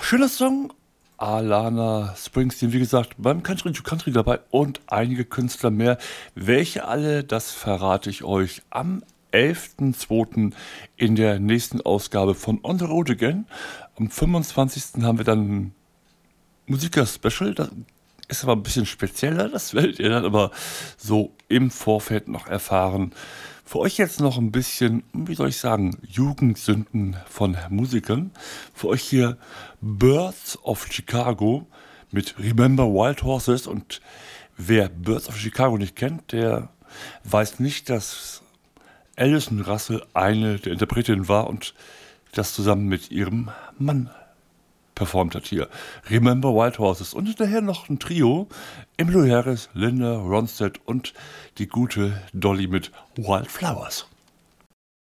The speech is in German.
Schöner Song. Alana Springsteen, wie gesagt, beim Country to Country dabei und einige Künstler mehr. Welche alle, das verrate ich euch am 11.02. in der nächsten Ausgabe von On the Road Again. Am 25. haben wir dann ein Musiker-Special. Das ist aber ein bisschen spezieller, das werdet ihr dann aber so im Vorfeld noch erfahren. Für euch jetzt noch ein bisschen, wie soll ich sagen, Jugendsünden von Musikern. Für euch hier Birds of Chicago mit Remember Wild Horses. Und wer Birds of Chicago nicht kennt, der weiß nicht, dass Alison Russell eine der Interpretinnen war und das zusammen mit ihrem Mann performt hat hier. Remember Wild Horses. Und hinterher noch ein Trio. Emmylou Harris, Linda Ronstadt und die gute Dolly mit Wild Flowers.